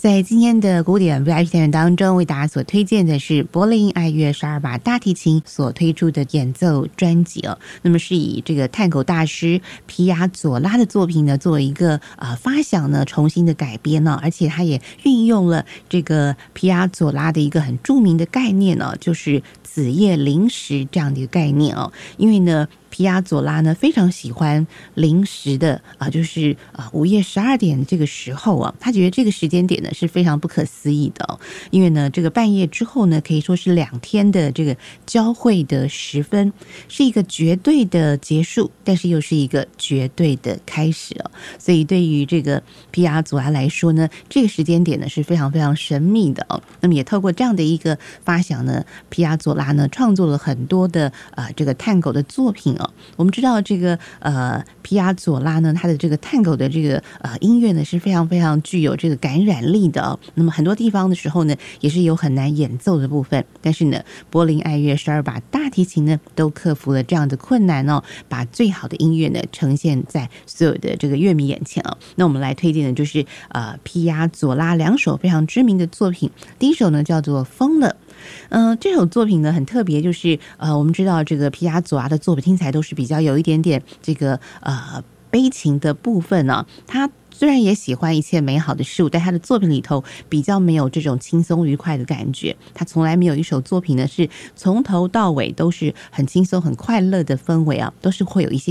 在今天的古典 VIP 单元当中，为大家所推荐的是柏林爱乐12把大提琴所推出的演奏专辑哦。那么是以这个探戈大师皮亚佐拉的作品呢，作为一个发想呢，重新的改编呢，而且他也运用了这个皮亚佐拉的一个很著名的概念呢，就是子夜零时这样的一个概念哦。因为呢，皮亚佐拉呢非常喜欢零时的就是午夜12点这个时候啊，他觉得这个时间点呢是非常不可思议的哦。因为呢，这个半夜之后呢，可以说是2天的这个交汇的时分，是一个绝对的结束，但是又是一个绝对的开始哦。所以对于这个皮亚佐拉来说呢，这个时间点呢是非常非常神秘的哦。那么也透过这样的一个发想呢，皮亚佐拉呢创作了很多的这个探戈的作品哦。我们知道这个皮亚佐拉呢，他的这个探戈的这个音乐呢是非常非常具有这个感染力的哦。那么很多地方的时候呢，也是有很难演奏的部分，但是呢，柏林爱乐12把大提琴呢都克服了这样的困难哦，把最好的音乐呢呈现在所有的这个乐迷眼前哦。那我们来推荐的就是皮亚佐拉2首非常知名的作品，第一首呢叫做《疯了》。这首作品呢很特别，就是我们知道这个皮亚佐拉的作品听起来都是比较有一点点这个悲情的部分呢。他虽然也喜欢一切美好的事物，但他的作品里头比较没有这种轻松愉快的感觉。他从来没有一首作品呢是从头到尾都是很轻松很快乐的氛围啊，都是会有一些